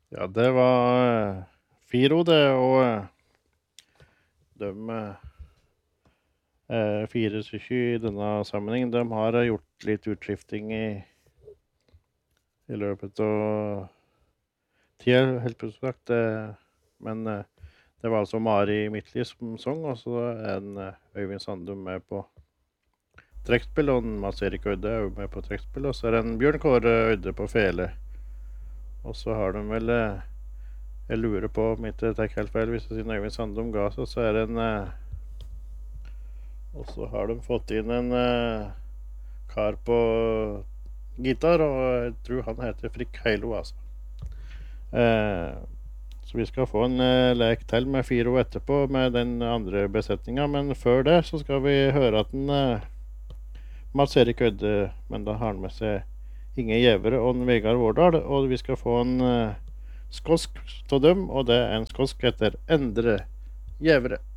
Ja, det var Firo det, og de fire stykker i denne sammenhengen, de har gjort litt utskifting i løpet av tida, helt på sagt. Men det var altså Mari Midtly som sang, og så er Øyvind Sandum med på trekkspill, og Mats Erik Øyde er jo med på trekkspill, og så er det en Bjørn Kåre Øyde på fele. Og så har de vel jeg lurer på om ikke det er helt feil hvis jeg sier Øyvind Sandum ga seg, så er det en og så har de fått inn en kar på gitar, og jeg tror han heter Frikk Heilo, altså. Så vi skal få en lek til med Firo etterpå med den andre besetningen, men før det så skal vi høre at den Mats Erik Ødde, men da har han med seg Inge Gjevere og en Vegard Vårdal, og vi skal få en skånsk av dem, og det er en skånsk etter Endre Gjevere.